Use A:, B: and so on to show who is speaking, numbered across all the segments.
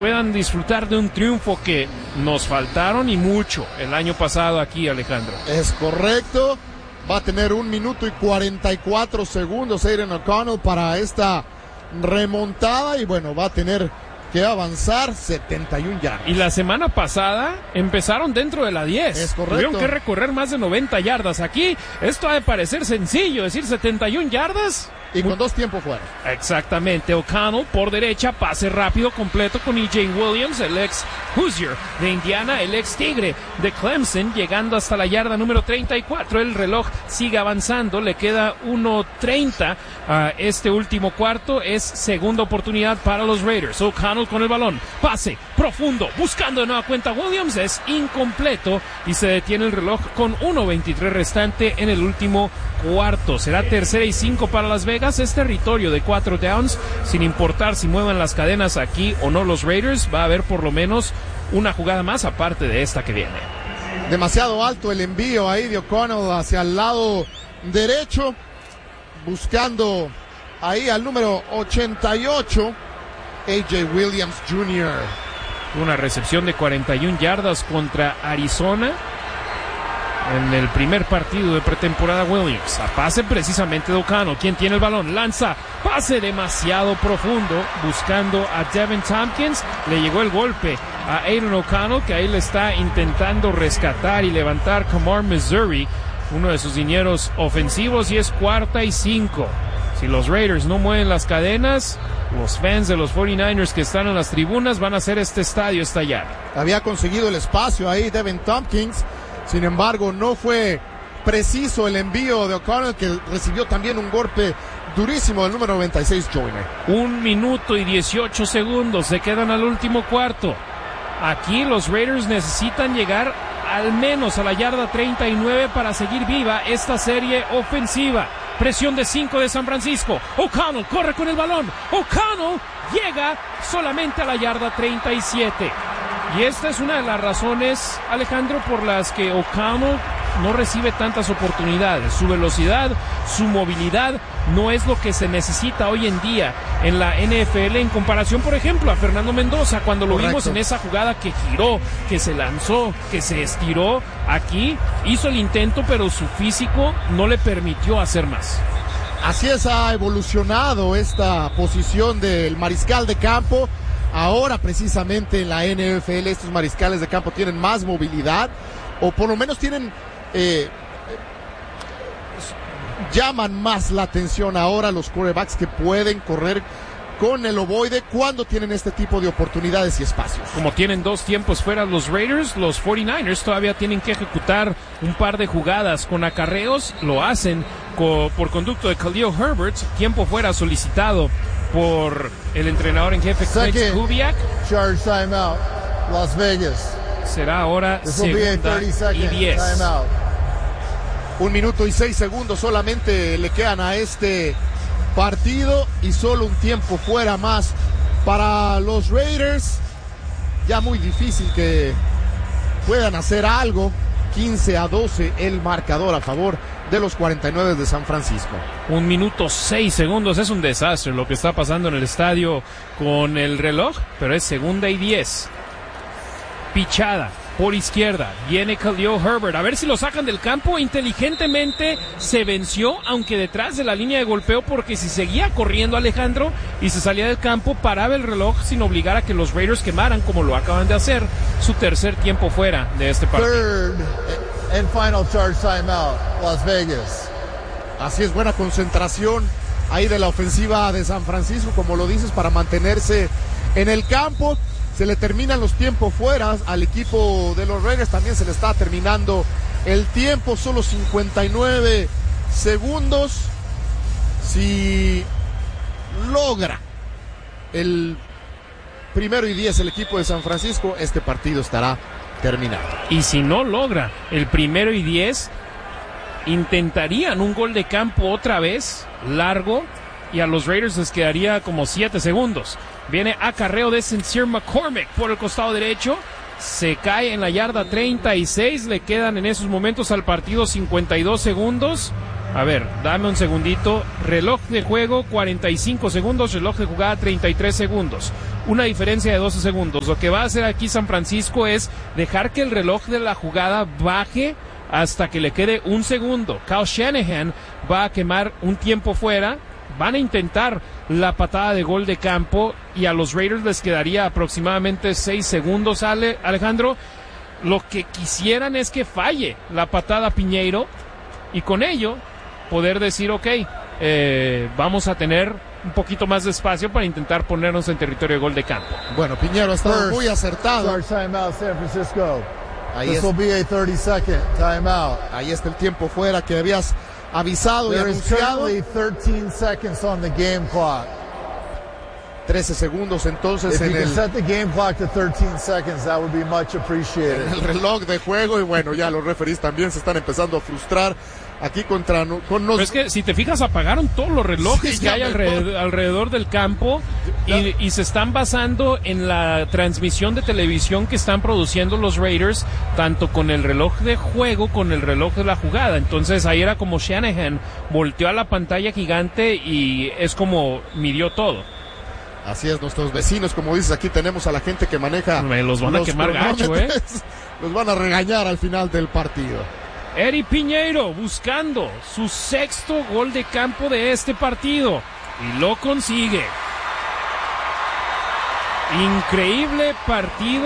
A: puedan disfrutar de un triunfo que nos faltaron y mucho el año pasado aquí, Alejandro.
B: Es correcto. Va a tener 1 minuto y 44 segundos Aidan O'Connell para esta remontada y bueno, va a tener que avanzar 71 yardas.
A: Y la semana pasada empezaron dentro de la 10.
B: Es correcto.
A: Tuvieron que recorrer más de 90 yardas. Aquí esto ha de parecer sencillo, decir 71 yardas.
B: Y con 2 tiempos fuera.
A: Exactamente. O'Connell por derecha, pase rápido completo con E.J. Williams, el ex Hoosier de Indiana, el ex Tigre de Clemson, llegando hasta la yarda número 34. El reloj sigue avanzando, le queda 1:30 a este último cuarto. Es segunda oportunidad para los Raiders. O'Connell con el balón, pase profundo, buscando de nueva cuenta Williams, es incompleto y se detiene el reloj con 1:23 restante en el último cuarto. Será 3rd y 5 para Las Vegas. Es territorio de 4 downs, sin importar si muevan las cadenas aquí o no los Raiders. Va a haber por lo menos una jugada más aparte de esta que viene.
B: Demasiado alto el envío ahí de O'Connell hacia el lado derecho, buscando ahí al número 88, A.J. Williams Jr.
A: Una recepción de 41 yardas contra Arizona en el primer partido de pretemporada. Williams, a pase precisamente de O'Connell, quien tiene el balón, lanza, pase demasiado profundo, buscando a Devin Tompkins, le llegó el golpe a Aidan O'Connell, que ahí le está intentando rescatar y levantar Kamar Missouri, uno de sus dineros ofensivos, y es 4th y 5. Si los Raiders no mueven las cadenas, los fans de los 49ers que están en las tribunas van a hacer este estadio estallar.
B: Había conseguido el espacio ahí Devin Tompkins. Sin embargo, no fue preciso el envío de O'Connell, que recibió también un golpe durísimo del número 96, Joyner.
A: 1 minuto y 18 segundos, se quedan al último cuarto. Aquí los Raiders necesitan llegar al menos a la yarda 39 para seguir viva esta serie ofensiva. Presión de 5 de San Francisco. O'Connell corre con el balón. O'Connell llega solamente a la yarda 37. Y esta es una de las razones, Alejandro, por las que O'Connell no recibe tantas oportunidades. Su velocidad, su movilidad no es lo que se necesita hoy en día en la NFL en comparación, por ejemplo, a Fernando Mendoza, cuando lo vimos en esa jugada que giró, que se lanzó, que se estiró. Aquí hizo el intento, pero su físico no le permitió hacer más.
B: Así es, ha evolucionado esta posición del mariscal de campo. Ahora precisamente en la NFL estos mariscales de campo tienen más movilidad, o por lo menos tienen llaman más la atención ahora los quarterbacks que pueden correr con el ovoide cuando tienen este tipo de oportunidades y espacios.
A: Como tienen 2 tiempos fuera los Raiders, los 49ers todavía tienen que ejecutar un par de jugadas con acarreos. Lo hacen por conducto de Khalil Herbert, tiempo fuera solicitado por el entrenador en jefe Craig Kubiak.
C: Charge timeout, Las Vegas.
A: Será ahora segunda y 10.
B: 1 minuto y 6 segundos solamente le quedan a este partido y solo un tiempo fuera más para los Raiders. Ya muy difícil que puedan hacer algo. 15-12 el marcador a favor de los 49 de San Francisco.
A: 1 minuto 6 segundos, es un desastre lo que está pasando en el estadio con el reloj, pero es segunda y 10. Pichada por izquierda, viene Khalil Herbert, a ver si lo sacan del campo. Inteligentemente se venció, aunque detrás de la línea de golpeo, porque si seguía corriendo Alejandro y se salía del campo, paraba el reloj sin obligar a que los Raiders quemaran, como lo acaban de hacer, su tercer tiempo fuera de este partido.
C: Third and final charge timeout, Las Vegas.
B: Así es, buena concentración ahí de la ofensiva de San Francisco, como lo dices, para mantenerse en el campo. Se le terminan los tiempos fuera al equipo de los Raiders, también se le está terminando el tiempo, solo 59 segundos. Si logra el 1º y 10 el equipo de San Francisco, este partido estará terminado.
A: Y si no logra el 1º y 10, intentarían un gol de campo otra vez, largo, y a los Raiders les quedaría como 7 segundos. Viene acarreo de Sincere McCormick por el costado derecho. Se cae en la yarda 36. Le quedan en esos momentos al partido 52 segundos. A ver, dame un segundito. Reloj de juego 45 segundos. Reloj de jugada 33 segundos. una diferencia de 12 segundos. Lo que va a hacer aquí San Francisco es dejar que el reloj de la jugada baje hasta que le quede un segundo. Kyle Shanahan va a quemar un tiempo fuera. Van a intentar la patada de gol de campo y a los Raiders les quedaría aproximadamente 6 segundos, Alejandro. Lo que quisieran es que falle la patada Piñeiro y con ello poder decir, ok, vamos a tener un poquito más de espacio para intentar ponernos en territorio de gol de campo.
B: Bueno, Piñeiro ha estado muy acertado.
C: Timeout, San Francisco.
B: Ahí
C: This will be a 30-second timeout.
B: Ahí está el tiempo fuera que habías avisado y anunciado.
C: There is currently 13 seconds on the game clock.
B: 13 segundos entonces
C: If
B: en
C: you can
B: el,
C: set the game clock to 13 seconds, that would be much appreciated.
B: en el reloj de juego. Y bueno, ya los referees también se están empezando a frustrar aquí con
A: Pero es que si te fijas, apagaron todos los relojes que hay alrededor del campo y se están basando en la transmisión de televisión que están produciendo los Raiders, tanto con el reloj de juego, con el reloj de la jugada. Entonces ahí era como Shanahan volteó a la pantalla gigante y es como midió todo.
B: Así es, nuestros vecinos, como dices, aquí tenemos a la gente que maneja.
A: Me los van a quemar gacho,
B: Los van a regañar al final del partido.
A: Eddie Piñeiro buscando su 6º gol de campo de este partido y lo consigue. Increíble partido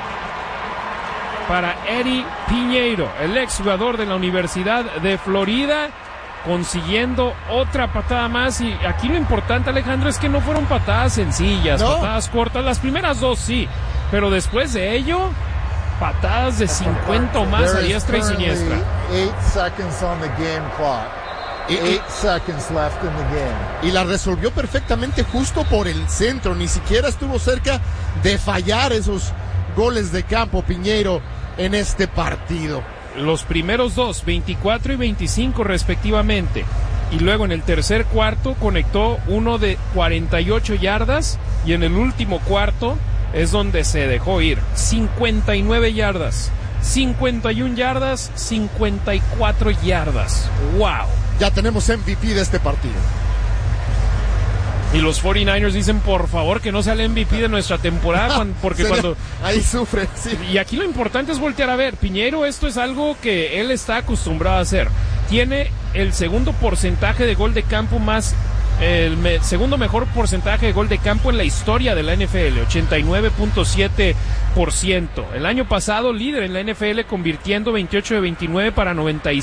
A: para Eddie Piñeiro, el exjugador de la Universidad de Florida, consiguiendo otra patada más. Y aquí lo importante, Alejandro, es que no fueron patadas sencillas, no. Patadas cortas. Las primeras 2 sí, pero después de ello, patadas de 50 o más a diestra y siniestra.
C: 8 seconds on the game clock. 8 seconds left in the game.
B: Y la resolvió perfectamente justo por el centro. Ni siquiera estuvo cerca de fallar esos goles de campo Piñeiro en este partido.
A: Los primeros 2, 24 y 25 respectivamente. Y luego en el tercer cuarto conectó uno de 48 yardas. Y en el último cuarto es donde se dejó ir. 59 yardas, 51 yardas, 54 yardas. ¡Wow!
B: Ya tenemos MVP de este partido.
A: Y los 49ers dicen, por favor, que no sea el MVP de nuestra temporada, porque cuando...
B: Ahí sufre, sí.
A: Y aquí lo importante es voltear a ver. Piñeiro, esto es algo que él está acostumbrado a hacer. Tiene el segundo porcentaje de gol de campo más... El segundo mejor porcentaje de gol de campo en la historia de la NFL, 89.7%. El año pasado líder en la NFL convirtiendo 28 de 29 para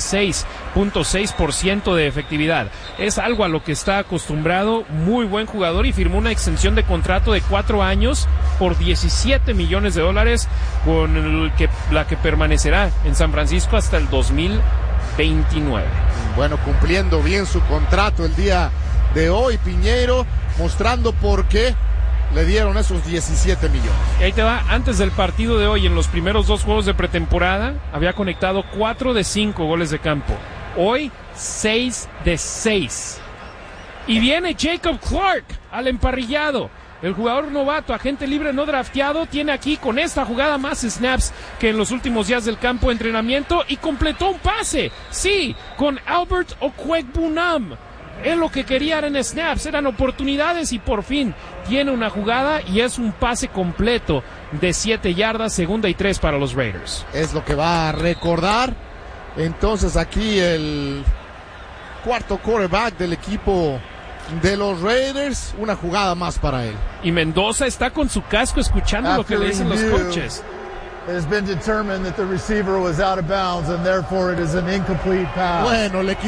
A: 96.6% de efectividad. Es algo a lo que está acostumbrado, muy buen jugador y firmó una extensión de contrato de 4 años por $17 millones con la que permanecerá en San Francisco hasta el 2029.
B: Bueno, cumpliendo bien su contrato el día de hoy, Piñeiro, mostrando por qué le dieron esos 17 millones.
A: Y ahí te va, antes del partido de hoy, en los primeros 2 juegos de pretemporada, había conectado 4 de 5 goles de campo. Hoy, 6 de 6. Y viene Jacob Clark al emparrillado. El jugador novato, agente libre no drafteado, tiene aquí con esta jugada más snaps que en los últimos días del campo de entrenamiento y completó un pase. Sí, con Albert Okwuegbunam. Él lo que quería eran snaps, eran oportunidades y por fin tiene una jugada y es un pase completo de 7 yardas, 2ª y 3 para los Raiders.
B: Es lo que va a recordar entonces aquí el cuarto quarterback del equipo de los Raiders, una jugada más para él.
A: Y Mendoza está con su casco escuchando lo que le dicen los coaches.
C: It has been determined that the receiver was out of bounds and therefore it is an incomplete pass.
B: Bueno, le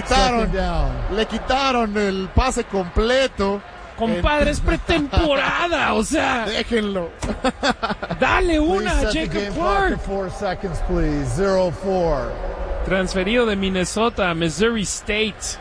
B: quitaron el pase completo.
A: Compadre, es pretemporada, o sea.
B: Déjenlo.
A: Dale una a Jacob Clark.
C: 4 seconds, please. 0-4.
A: Transferido de Minnesota a Missouri State.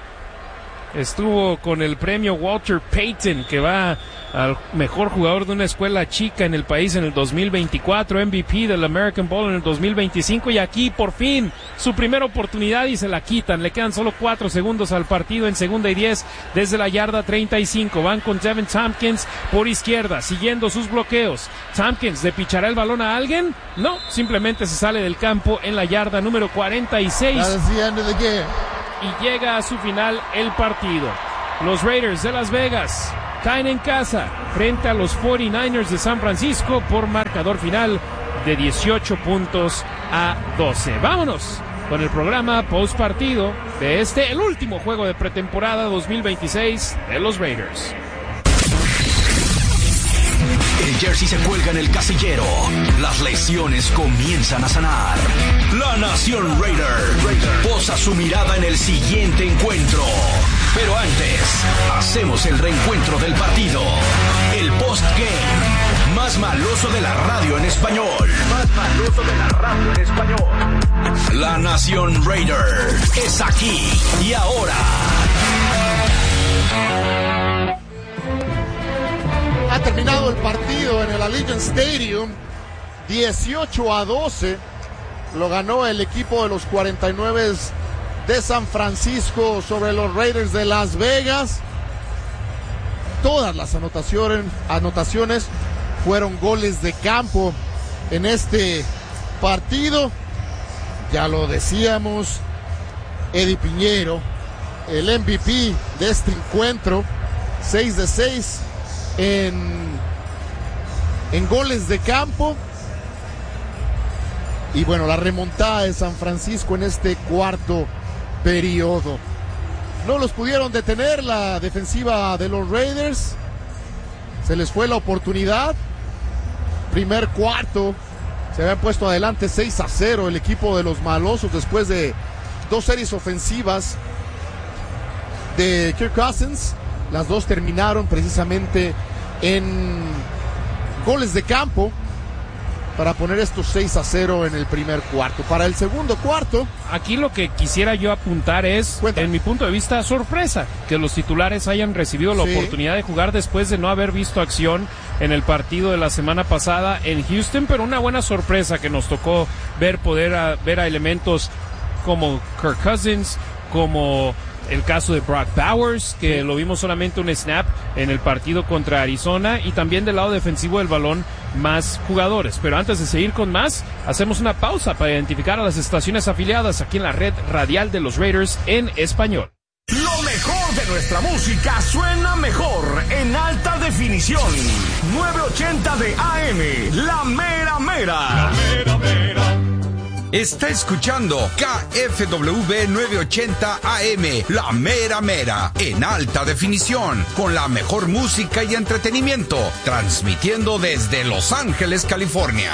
A: Estuvo con el premio Walter Payton, que va al mejor jugador de una escuela chica en el país en el 2024, MVP del American Bowl en el 2025, y aquí por fin su primera oportunidad y se la quitan. Le quedan solo 4 segundos al partido en 2ª y 10 desde la yarda 35. Van con Devin Tompkins por izquierda, siguiendo sus bloqueos. Tompkins, ¿le pichará el balón a alguien? No, simplemente se sale del campo en la yarda número 46.
C: That is the end of the game.
A: Y llega a su final el partido. Los Raiders de Las Vegas caen en casa frente a los 49ers de San Francisco por marcador final de 18 puntos a 12. Vámonos con el programa post partido de el último juego de pretemporada 2026 de los Raiders.
D: El jersey se cuelga en el casillero. Las lesiones comienzan a sanar. La Nación Raider posa su mirada en el siguiente encuentro. Pero antes, hacemos el reencuentro del partido. El post-game más maloso de la radio en español. La Nación Raider es aquí y ahora.
B: Ha terminado el partido en el Allegiant Stadium, 18-12, lo ganó el equipo de los 49 de San Francisco sobre los Raiders de Las Vegas. Todas las anotaciones fueron goles de campo en este partido. Ya lo decíamos, Eddie Piñeiro, el MVP de este encuentro, 6 de 6 en goles de campo. Y bueno, la remontada de San Francisco en este cuarto periodo. No los pudieron detener la defensiva de los Raiders. Se les fue la oportunidad. Primer cuarto, se habían puesto adelante 6-0 el equipo de los malosos después de 2 series ofensivas de Kirk Cousins. Las 2 terminaron precisamente en goles de campo para poner estos 6-0 en el primer cuarto. Para el segundo cuarto,
A: aquí lo que quisiera yo apuntar es, en mi punto de vista, sorpresa que los titulares hayan recibido la oportunidad de jugar después de no haber visto acción en el partido de la semana pasada en Houston, pero una buena sorpresa que nos tocó ver a elementos como Kirk Cousins, como el caso de Brock Bowers, que lo vimos solamente un snap en el partido contra Arizona, y también del lado defensivo del balón más jugadores. Pero antes de seguir con más, hacemos una pausa para identificar a las estaciones afiliadas aquí en la red radial de los Raiders en español.
D: Lo mejor de nuestra música suena mejor en alta definición. 980 de AM, La Mera Mera. La Mera Mera. Está escuchando KFWB 980 AM, La Mera Mera, en alta definición, con la mejor música y entretenimiento, transmitiendo desde Los Ángeles, California.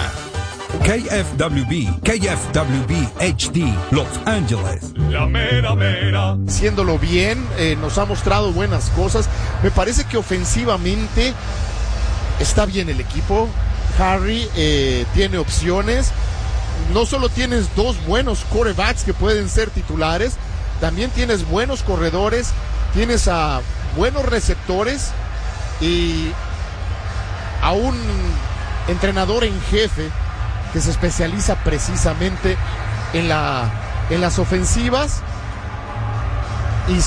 E: KFWB HD, Los Ángeles.
D: La Mera Mera.
B: Haciéndolo bien, nos ha mostrado buenas cosas. Me parece que ofensivamente está bien el equipo. Harry tiene opciones. No solo tienes 2 buenos quarterbacks que pueden ser titulares, también tienes buenos corredores, tienes a buenos receptores y a un entrenador en jefe que se especializa precisamente en las ofensivas. Y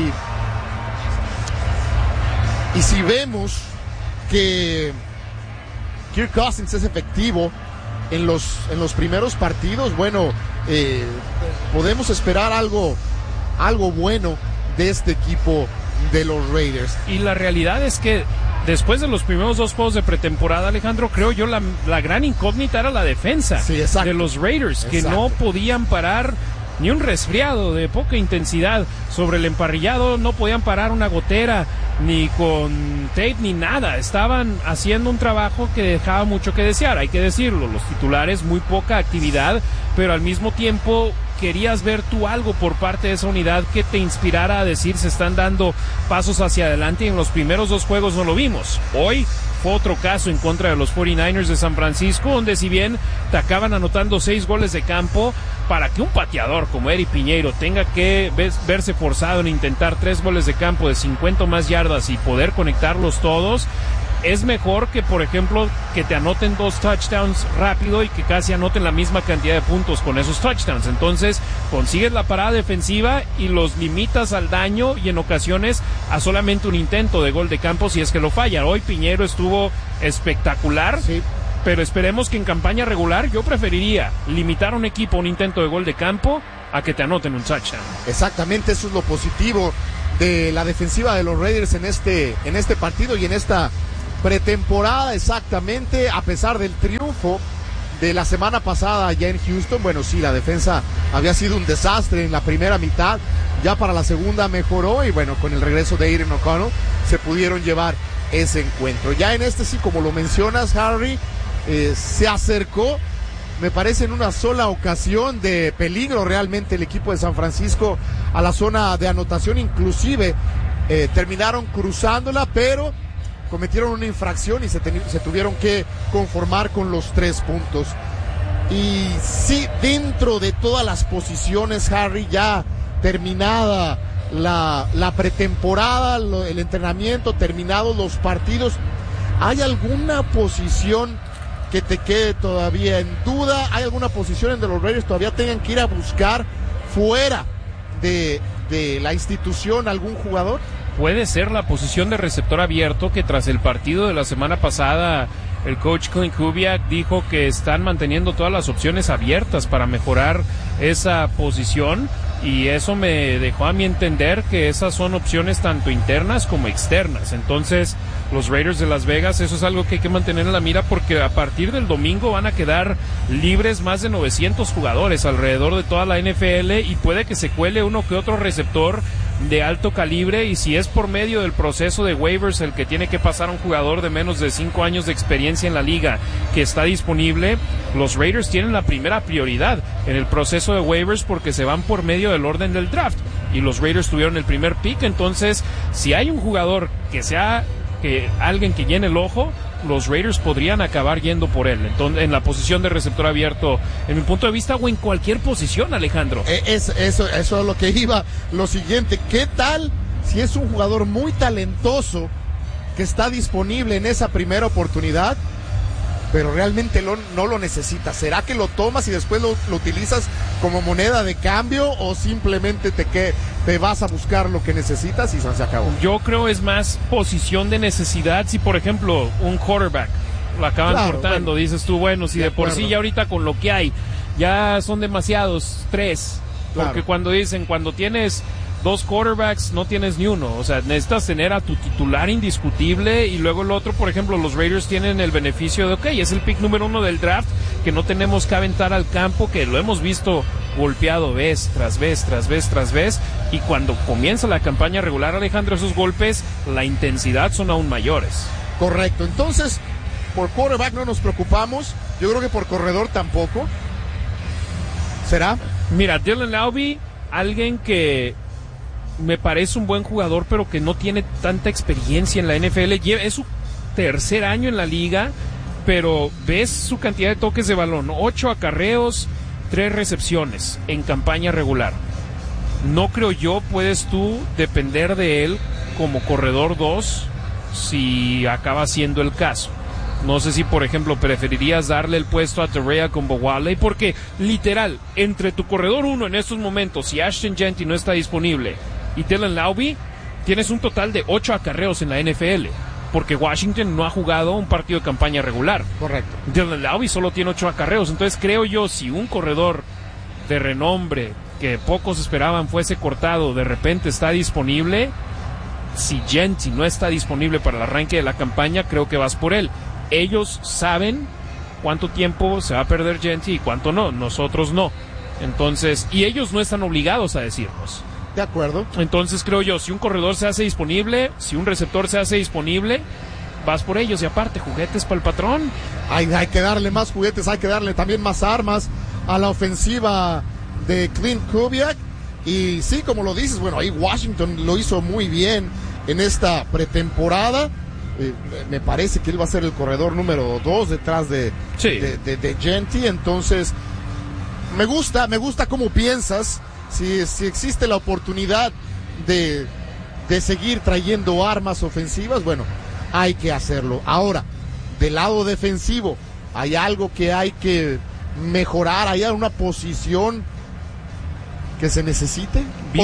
B: si vemos que Kirk Cousins es efectivo en los primeros partidos, bueno, podemos esperar algo bueno de este equipo de los Raiders.
A: Y la realidad es que después de los primeros 2 juegos de pretemporada, Alejandro, creo yo la gran incógnita era la defensa de los Raiders, que no podían parar ni un resfriado de poca intensidad sobre el emparrillado, no podían parar una gotera, ni con tape ni nada. Estaban haciendo un trabajo que dejaba mucho que desear, hay que decirlo. Los titulares, muy poca actividad, pero al mismo tiempo querías ver tú algo por parte de esa unidad que te inspirara a decir se están dando pasos hacia adelante, y en los primeros 2 juegos no lo vimos. Hoy fue otro caso en contra de los 49ers de San Francisco, donde si bien te acaban anotando 6 goles de campo, para que un pateador como Eddie Piñeiro tenga que verse forzado en intentar 3 goles de campo de 50 o más yardas y poder conectarlos todos, es mejor que, por ejemplo, que te anoten 2 touchdowns rápido y que casi anoten la misma cantidad de puntos con esos touchdowns. Entonces consigues la parada defensiva y los limitas al daño, y en ocasiones a solamente un intento de gol de campo si es que lo falla. Hoy Piñeiro estuvo espectacular, pero esperemos que en campaña regular yo preferiría limitar a un equipo a un intento de gol de campo a que te anoten un touchdown.
B: Exactamente, eso es lo positivo de la defensiva de los Raiders en este partido y en esta pretemporada exactamente, a pesar del triunfo de la semana pasada allá en Houston. Bueno, sí, la defensa había sido un desastre en la primera mitad, ya para la segunda mejoró y bueno, con el regreso de Aidan O'Connell se pudieron llevar ese encuentro. Ya en este sí, como lo mencionas, Harry, se acercó, me parece en una sola ocasión de peligro realmente el equipo de San Francisco a la zona de anotación, inclusive terminaron cruzándola, pero cometieron una infracción y se tuvieron que conformar con los 3 puntos. Y sí, dentro de todas las posiciones, Harry, ya terminada la pretemporada, el entrenamiento, terminados los partidos, ¿hay alguna posición que te quede todavía en duda? ¿Hay alguna posición en donde los Raiders todavía tengan que ir a buscar fuera de la institución algún jugador?
A: Puede ser la posición de receptor abierto, que tras el partido de la semana pasada el coach Clint Kubiak dijo que están manteniendo todas las opciones abiertas para mejorar esa posición, y eso me dejó a mí entender que esas son opciones tanto internas como externas. Entonces los Raiders de Las Vegas, eso es algo que hay que mantener en la mira, porque a partir del domingo van a quedar libres más de 900 jugadores alrededor de toda la NFL, y puede que se cuele uno que otro receptor de alto calibre, y si es por medio del proceso de waivers el que tiene que pasar un jugador de menos de 5 años de experiencia en la liga que está disponible, los Raiders tienen la primera prioridad en el proceso de waivers porque se van por medio del orden del draft, y los Raiders tuvieron el primer pick. Entonces, si hay un jugador que alguien que llene el ojo, los Raiders podrían acabar yendo por él. Entonces, en la posición de receptor abierto, en mi punto de vista, o en cualquier posición, Alejandro.
B: Eso es lo que iba. Lo siguiente, ¿qué tal si es un jugador muy talentoso que está disponible en esa primera oportunidad, pero realmente no lo necesitas? ¿Será que lo tomas y después lo utilizas como moneda de cambio, o simplemente te vas a buscar lo que necesitas y se acabó?
A: Yo creo es más posición de necesidad. Si por ejemplo un quarterback lo acaban cortando, bueno, dices tú, bueno, si de por sí ya ahorita con lo que hay ya son demasiados 3, porque cuando tienes 2 quarterbacks no tienes ni uno, o sea, necesitas tener a tu titular indiscutible, y luego el otro, por ejemplo, los Raiders tienen el beneficio de, es el pick número 1 del draft, que no tenemos que aventar al campo, que lo hemos visto golpeado vez tras vez, y cuando comienza la campaña regular, Alejandro, esos golpes, la intensidad son aún mayores.
B: Correcto, entonces, por quarterback no nos preocupamos, yo creo que por corredor tampoco. ¿Será?
A: Mira, Dylan Laube, alguien que me parece un buen jugador, pero que no tiene tanta experiencia en la NFL. Es su tercer año en la liga, pero ves su cantidad de toques de balón: 8 acarreos, 3 recepciones en campaña regular. No creo yo puedes tú depender de él como corredor 2 si acaba siendo el caso. No sé si, por ejemplo, preferirías darle el puesto a Terea Kumbowale, porque literal, entre tu corredor 1 en estos momentos, si Ashton Jeanty no está disponible, y Dylan Laube, tienes un total de 8 acarreos en la NFL, porque Washington no ha jugado un partido de campaña regular.
B: Correcto.
A: Dylan Laube solo tiene 8 acarreos. Entonces creo yo, si un corredor de renombre que pocos esperaban fuese cortado, de repente está disponible, si Jeanty no está disponible para el arranque de la campaña, creo que vas por él. Ellos saben cuánto tiempo se va a perder Jeanty y cuánto no, nosotros no. Entonces, y ellos no están obligados a decirnos.
B: De acuerdo.
A: Entonces creo yo, si un corredor se hace disponible, si un receptor se hace disponible, vas por ellos. Y aparte, juguetes para el patrón.
B: Hay que darle más juguetes, hay que darle también más armas a la ofensiva de Clint Kubiak. Y sí, como lo dices, bueno, ahí Washington lo hizo muy bien en esta pretemporada. Me parece que él va a ser el corredor número 2 detrás de Jeanty. Entonces, me gusta cómo piensas. Si existe la oportunidad de seguir trayendo armas ofensivas, bueno, hay que hacerlo. Ahora, del lado defensivo, ¿hay algo que hay que mejorar? ¿Hay alguna posición que se necesite?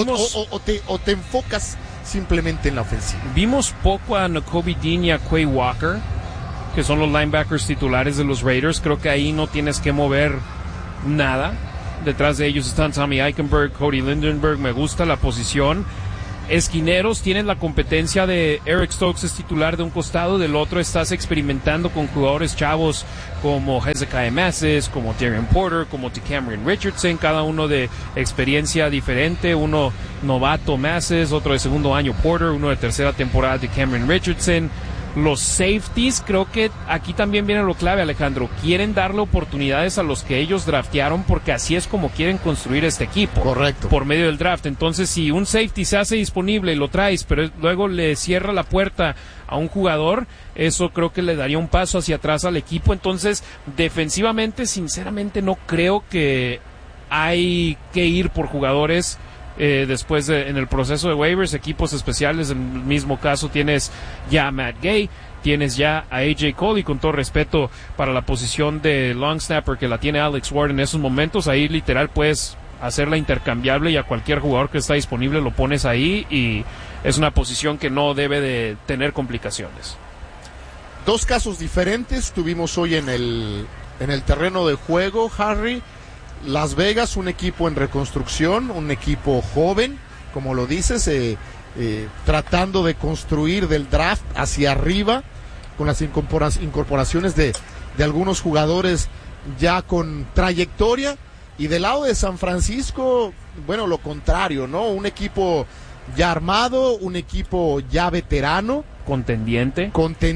B: ¿O te enfocas simplemente en la ofensiva?
A: Vimos poco a Nakobe Dean y a Quay Walker, que son los linebackers titulares de los Raiders. Creo que ahí no tienes que mover nada. Detrás de ellos están Tommy Eichenberg, Cody Lindenberg. Me gusta la posición. esquineros tienes la competencia de Eric Stokes es titular de un costado, del otro estás experimentando con jugadores chavos como Hezekiah Masses, como Tyrion Porter, como Cameron Richardson, cada uno de experiencia diferente, uno novato Masses, otro de segundo año Porter, uno de tercera temporada de Cameron Richardson. Los safeties, creo que aquí también viene lo clave, Alejandro. Quieren darle oportunidades a los que ellos draftearon porque así es como quieren construir este equipo.
B: Correcto.
A: Por medio del draft. Entonces, si un safety se hace disponible y lo traes, pero luego le cierra la puerta a un jugador, eso creo que le daría un paso hacia atrás al equipo. Entonces, defensivamente, sinceramente, no creo que hay que ir por jugadores después en el proceso de waivers, equipos especiales. En el mismo caso tienes ya a Matt Gay, tienes ya a AJ Cole, y con todo respeto para la posición de long snapper que la tiene Alex Ward en esos momentos, ahí literal puedes hacerla intercambiable y a cualquier jugador que está disponible lo pones ahí, y es una posición que no debe de tener complicaciones.
B: Dos casos diferentes tuvimos hoy en el terreno de juego, Harry. Las Vegas, un equipo en reconstrucción, un equipo joven, como lo dices, tratando de construir del draft hacia arriba, con las incorporaciones de algunos jugadores ya con trayectoria. Y del lado de San Francisco, bueno, lo contrario, ¿no? Un equipo ya armado, un equipo ya veterano.
A: Contendiente,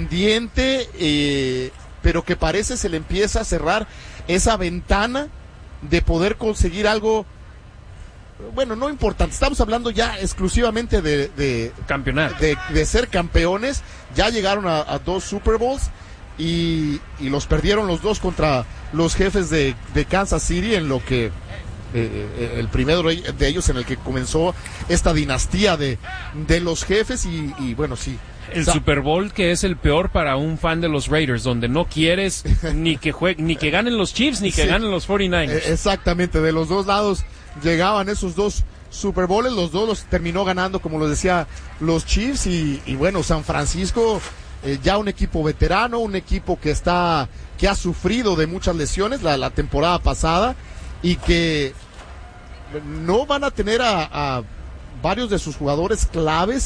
B: pero que parece se le empieza a cerrar esa ventana de poder conseguir algo, bueno, no importante. Estamos hablando ya exclusivamente de
A: campeonato,
B: de ser campeones. Ya llegaron a 2 Super Bowls y los perdieron los dos contra los Jefes de Kansas City, en lo que el primero de ellos en el que comenzó esta dinastía de los Jefes. Y bueno, sí,
A: el Super Bowl que es el peor para un fan de los Raiders, donde no quieres ni que ganen los Chiefs ni que ganen los 49ers.
B: Exactamente, de los dos lados llegaban esos dos Super Bowls, los dos los terminó ganando, como lo decía, los Chiefs. Y bueno, San Francisco, ya un equipo veterano, un equipo que ha sufrido de muchas lesiones la temporada pasada, y que no van a tener a varios de sus jugadores claves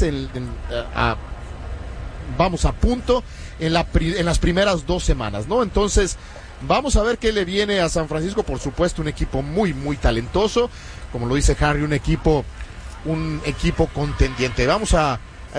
B: a punto en las primeras 2 semanas, ¿no? Entonces, vamos a ver qué le viene a San Francisco. Por supuesto, un equipo muy, muy talentoso, como lo dice Harry, un equipo contendiente. Vamos a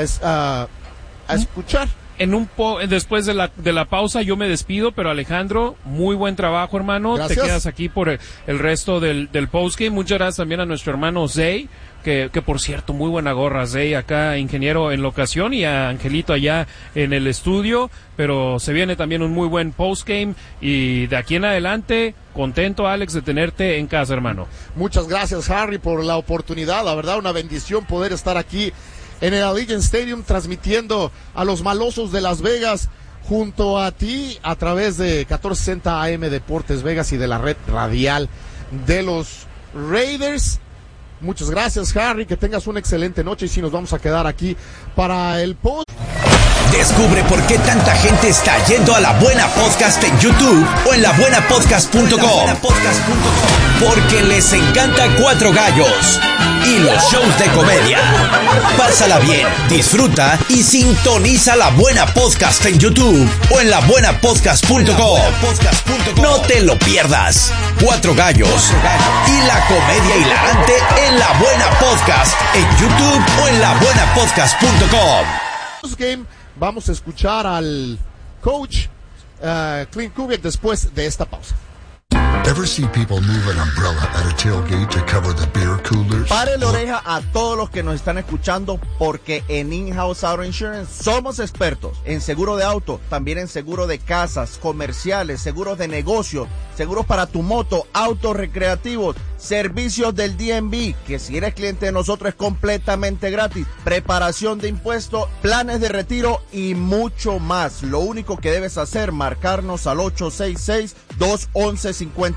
B: escuchar.
A: Después de la pausa yo me despido, pero Alejandro, muy buen trabajo, hermano.
B: Gracias.
A: Te quedas aquí por el resto del postgame. Muchas gracias también a nuestro hermano Zay, que por cierto, muy buena gorra, Zay, acá ingeniero en locación, y a Angelito allá en el estudio. Pero se viene también un muy buen postgame, y de aquí en adelante, contento, Alex, de tenerte en casa, hermano.
B: Muchas gracias, Harry, por la oportunidad. La verdad, una bendición poder estar aquí en el Allegiant Stadium transmitiendo a los malosos de Las Vegas junto a ti a través de 1460 AM Deportes Vegas y de la red radial de los Raiders. Muchas gracias, Harry, que tengas una excelente noche, y si nos vamos a quedar aquí para el post.
F: Descubre por qué tanta gente está yendo a La Buena Podcast en YouTube o en labuenapodcast.com. Porque les encanta Cuatro Gallos y los shows de comedia. Pásala bien, disfruta y sintoniza La Buena Podcast en YouTube o en labuenapodcast.com. No te lo pierdas. Cuatro Gallos y la comedia hilarante en La Buena Podcast en YouTube o en labuenapodcast.com.
B: Game, vamos a escuchar al coach Clint Kubiak después de esta pausa.
G: Ever see people move an umbrella at a tailgate to cover the beer coolers?
H: Pare la oreja a todos los que nos están escuchando, porque en In-House Auto Insurance somos expertos en seguro de auto, también en seguro de casas, comerciales, seguros de negocio, seguros para tu moto, autos recreativos, servicios del DMV, que si eres cliente de nosotros es completamente gratis, preparación de impuestos, planes de retiro y mucho más. Lo único que debes hacer, marcarnos al 866-211-5001,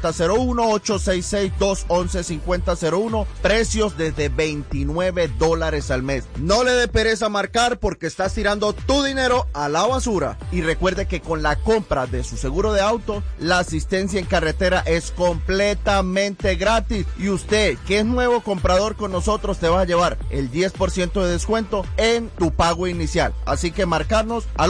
H: 866-211-5001, precios desde $29 al mes. No le dé pereza marcar, porque estás tirando tu dinero a la basura. Y recuerde que con la compra de su seguro de auto, la asistencia en carretera es completamente gratis. Y usted, que es nuevo comprador con nosotros, te vas a llevar el 10% de descuento en tu pago inicial. Así que marcarnos al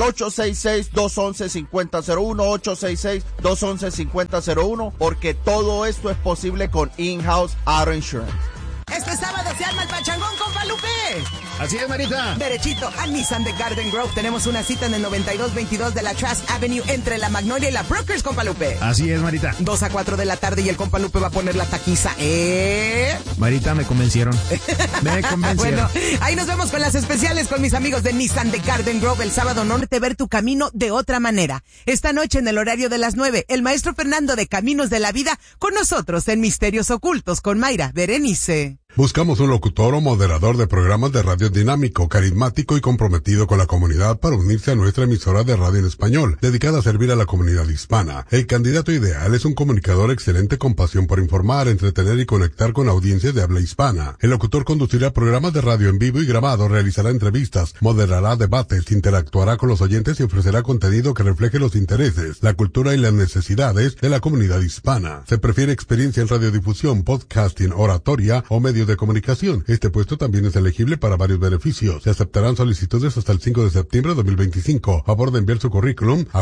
H: 866-211-5001, 866-211-5001, porque todo esto es posible con In-House Auto Insurance.
I: Este sábado se arma el pachangón, compa Lupe.
J: Así es, Marita.
I: Derechito a Nissan de Garden Grove. Tenemos una cita en el 9222 de la Trask Avenue entre la Magnolia y la Brokers, compa Lupe.
J: Así es, Marita.
I: 2 a 4 de la tarde y el compa Lupe va a poner la taquiza,
J: Marita, me convencieron.
I: Bueno, ahí nos vemos con las especiales con mis amigos de Nissan de Garden Grove el sábado. Norte, ver tu camino de otra manera. Esta noche en el horario de las 9, el maestro Fernando de Caminos de la Vida con nosotros en Misterios Ocultos con Mayra Berenice.
K: Buscamos un locutor o moderador de programas de radio dinámico, carismático y comprometido con la comunidad para unirse a nuestra emisora de radio en español, dedicada a servir a la comunidad hispana. El candidato ideal es un comunicador excelente con pasión por informar, entretener y conectar con audiencias de habla hispana. El locutor conducirá programas de radio en vivo y grabado, realizará entrevistas, moderará debates, interactuará con los oyentes y ofrecerá contenido que refleje los intereses, la cultura y las necesidades de la comunidad hispana. Se prefiere experiencia en radiodifusión, podcasting, oratoria o medios de comunicación. Este puesto también es elegible para varios beneficios. Se aceptarán solicitudes hasta el 5 de septiembre de 2025. Favor de enviar su currículum a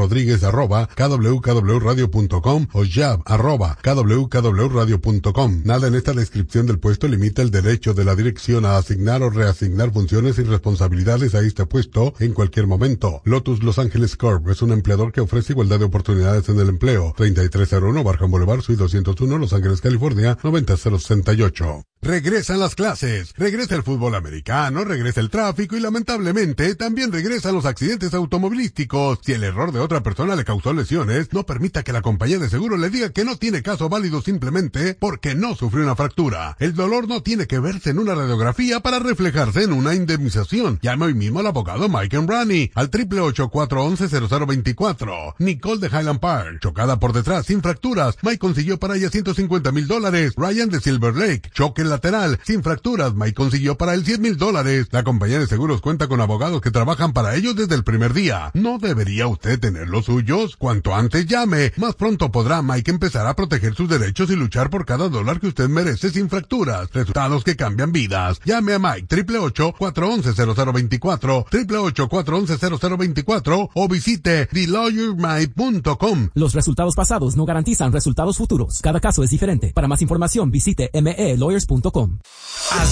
K: jrodriguez@kwkwradio.com o jab@kwkwradio.com. Nada en esta descripción del puesto limita el derecho de la dirección a asignar o reasignar funciones y responsabilidades a este puesto en cualquier momento. Lotus Los Ángeles Corp es un empleador que ofrece igualdad de oportunidades en el empleo. 3301 Barham Boulevard, Suite 201, Los Ángeles, California, 90068. Regresan las clases, regresa el fútbol americano, regresa el tráfico y lamentablemente también regresan los accidentes automovilísticos. Si el error de otra persona le causó lesiones, no permita que la compañía de seguro le diga que no tiene caso válido simplemente porque no sufrió una fractura. El dolor no tiene que verse en una radiografía para reflejarse en una indemnización. Llame hoy mismo al abogado Mike Embrani al 888-411-0024. Nicole de Highland Park, chocada por detrás sin fracturas. Mike consiguió para ella $150,000. Ryan de Silver Lake, choque lateral sin fracturas. Mike consiguió para él $100,000. La compañía de seguros cuenta con abogados que trabajan para ellos desde el primer día. ¿No debería usted tener los suyos? Cuanto antes llame, más pronto podrá Mike empezar a proteger sus derechos y luchar por cada dólar que usted merece sin fracturas. Resultados que cambian vidas. Llame a Mike 888-411-0024, 888-411-0024 o visite TheLawyerMike.com.
L: Los resultados pasados no garantizan resultados futuros. Cada caso es diferente. Para más información visite melawyers.com.